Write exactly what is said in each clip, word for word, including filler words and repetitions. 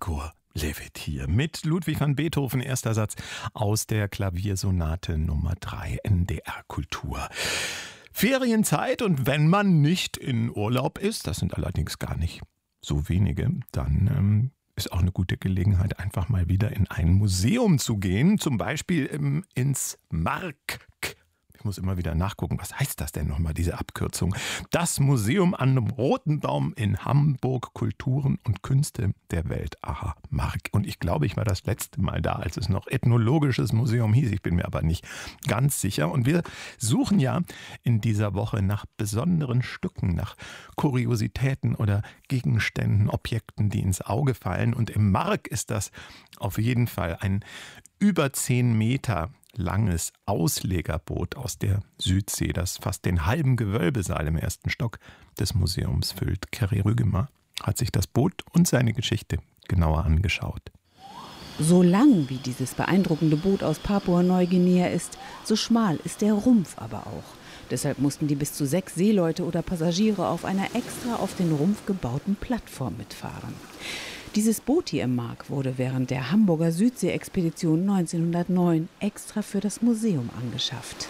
Igor Levit hier mit Ludwig van Beethoven, erster Satz aus der Klaviersonate Nummer drei, N D R Kultur. Ferienzeit, und wenn man nicht in Urlaub ist, das sind allerdings gar nicht so wenige, dann ähm, ist auch eine gute Gelegenheit, einfach mal wieder in ein Museum zu gehen, zum Beispiel ähm, ins Mark. Ich muss immer wieder nachgucken, was heißt das denn nochmal, diese Abkürzung? Das Museum an dem Roten Baum in Hamburg, Kulturen und Künste der Welt. Aha, Mark. Und ich glaube, ich war das letzte Mal da, als es noch Ethnologisches Museum hieß. Ich bin mir aber nicht ganz sicher. Und wir suchen ja in dieser Woche nach besonderen Stücken, nach Kuriositäten oder Gegenständen, Objekten, die ins Auge fallen. Und im Mark ist das auf jeden Fall ein über zehn Meter langes Auslegerboot aus der Südsee, das fast den halben Gewölbesaal im ersten Stock des Museums füllt. Kerry Rügemer hat sich das Boot und seine Geschichte genauer angeschaut. So lang wie dieses beeindruckende Boot aus Papua-Neuguinea ist, so schmal ist der Rumpf aber auch. Deshalb mussten die bis zu sechs Seeleute oder Passagiere auf einer extra auf den Rumpf gebauten Plattform mitfahren. Dieses Boot hier im Mark wurde während der Hamburger Südsee-Expedition neunzehnhundertneun extra für das Museum angeschafft.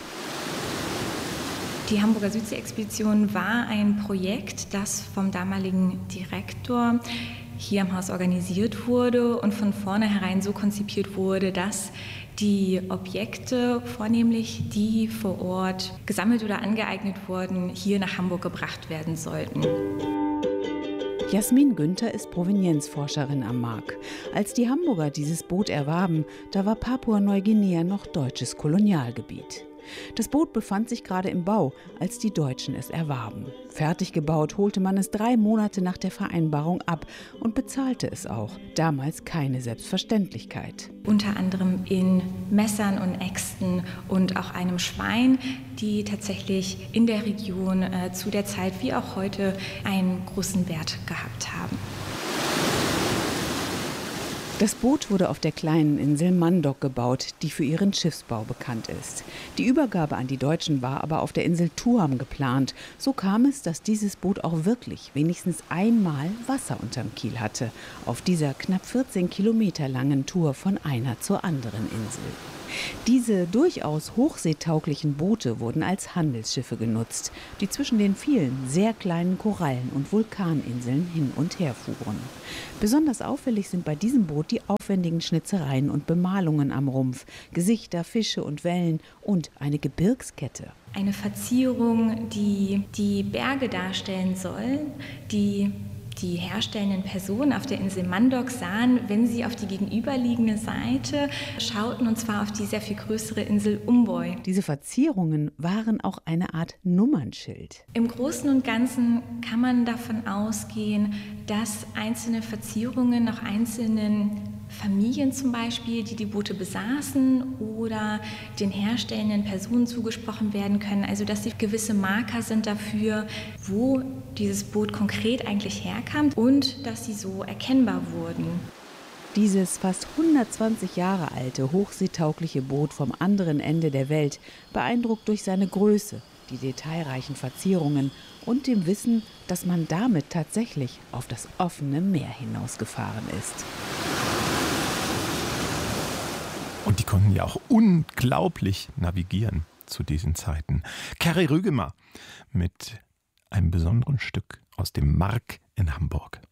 Die Hamburger Südsee-Expedition war ein Projekt, das vom damaligen Direktor hier am Haus organisiert wurde und von vornherein so konzipiert wurde, dass die Objekte, vornehmlich die vor Ort gesammelt oder angeeignet wurden, hier nach Hamburg gebracht werden sollten. Jasmin Günther ist Provenienzforscherin am Mark. Als die Hamburger dieses Boot erwarben, da war Papua-Neuguinea noch deutsches Kolonialgebiet. Das Boot befand sich gerade im Bau, als die Deutschen es erwarben. Fertig gebaut holte man es drei Monate nach der Vereinbarung ab und bezahlte es auch. Damals keine Selbstverständlichkeit. Unter anderem in Messern und Äxten und auch einem Schwein, die tatsächlich in der Region äh, zu der Zeit wie auch heute einen großen Wert gehabt haben. Das Boot wurde auf der kleinen Insel Mandok gebaut, die für ihren Schiffsbau bekannt ist. Die Übergabe an die Deutschen war aber auf der Insel Tuam geplant. So kam es, dass dieses Boot auch wirklich wenigstens einmal Wasser unterm Kiel hatte, auf dieser knapp vierzehn Kilometer langen Tour von einer zur anderen Insel. Diese durchaus hochseetauglichen Boote wurden als Handelsschiffe genutzt, die zwischen den vielen sehr kleinen Korallen- und Vulkaninseln hin und her fuhren. Besonders auffällig sind bei diesem Boot die aufwendigen Schnitzereien und Bemalungen am Rumpf, Gesichter, Fische und Wellen und eine Gebirgskette. Eine Verzierung, die die Berge darstellen soll, die die herstellenden Personen auf der Insel Mandok sahen, wenn sie auf die gegenüberliegende Seite schauten, und zwar auf die sehr viel größere Insel Umboy. Diese Verzierungen waren auch eine Art Nummernschild. Im Großen und Ganzen kann man davon ausgehen, dass einzelne Verzierungen noch einzelnen Familien zum Beispiel, die die Boote besaßen oder den herstellenden Personen zugesprochen werden können. Also dass sie gewisse Marker sind dafür, wo dieses Boot konkret eigentlich herkam und dass sie so erkennbar wurden. Dieses fast hundertzwanzig Jahre alte, hochseetaugliche Boot vom anderen Ende der Welt beeindruckt durch seine Größe, die detailreichen Verzierungen und dem Wissen, dass man damit tatsächlich auf das offene Meer hinausgefahren ist. Und die konnten ja auch unglaublich navigieren zu diesen Zeiten. Kerry Rügemer mit einem besonderen Stück aus dem Mark in Hamburg.